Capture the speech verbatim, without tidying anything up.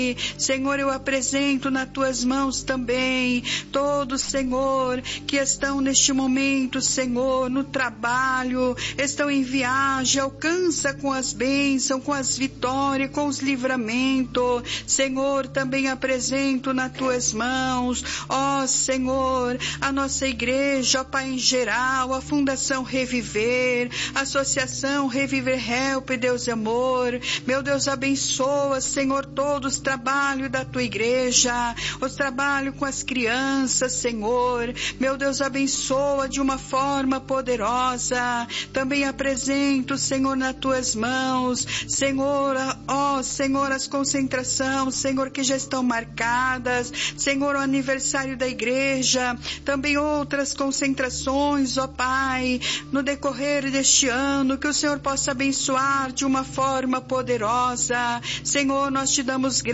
Senhor, eu apresento nas tuas mãos também todos, Senhor, que estão neste momento, Senhor, no trabalho, estão em viagem, alcança com as bênçãos, com as vitórias, com os livramentos. Senhor, também apresento nas tuas mãos, ó Senhor, a nossa igreja, ó Pai, em geral, a Fundação Reviver, a Associação Reviver Help, Deus e Amor. Meu Deus, abençoa, Senhor, todos os trabalho da tua igreja, os trabalhos com as crianças, Senhor. Meu Deus, abençoa de uma forma poderosa. Também apresento, Senhor, nas tuas mãos, Senhor, ó Senhor, as concentrações, Senhor, que já estão marcadas, Senhor, o aniversário da igreja, também outras concentrações, ó Pai, no decorrer deste ano, que o Senhor possa abençoar de uma forma poderosa. Senhor, nós te damos graças